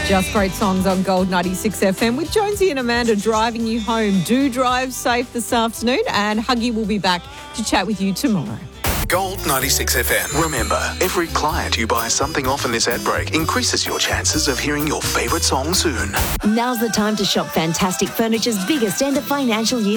Just great songs on Gold 96 FM with Jonesy and Amanda driving you home. Do drive safe this afternoon, and Huggy will be back to chat with you tomorrow. Gold 96 FM. Remember, every client you buy something off in this ad break increases your chances of hearing your favourite song soon. Now's the time to shop Fantastic Furniture's biggest end of financial year